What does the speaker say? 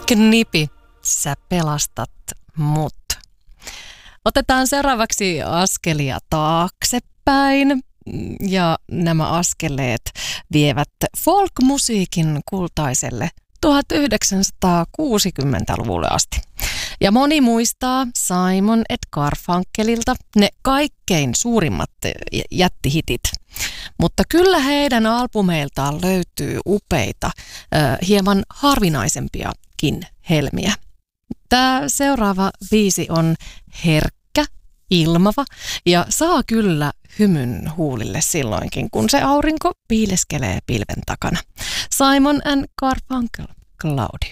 Knipi, sä pelastat mut. Otetaan seuraavaksi askelia taaksepäin. Ja nämä askeleet vievät folk-musiikin kultaiselle 1960-luvulle asti. Ja moni muistaa Simon & Garfunkelilta ne kaikkein suurimmat jättihitit. Mutta kyllä heidän albumeiltaan löytyy upeita, hieman harvinaisempiakin helmiä. Tämä seuraava biisi on herkkä, ilmava ja saa kyllä hymyn huulille silloinkin, kun se aurinko piileskelee pilven takana. Simon & Garfunkel, Cloudy.